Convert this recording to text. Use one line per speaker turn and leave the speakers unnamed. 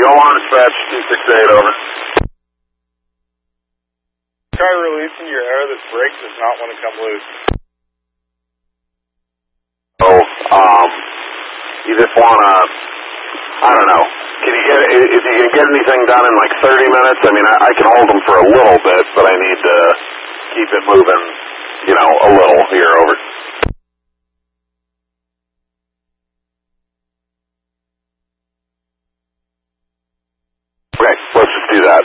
Go on, dispatch 268, over.
Try releasing your air. This brake does not want to come loose.
Oh, you just want to, I don't know. Can you get, if you can get anything done in like 30 minutes, I mean, I can hold them for a little bit, but I need to keep it moving, you know, a little here, over.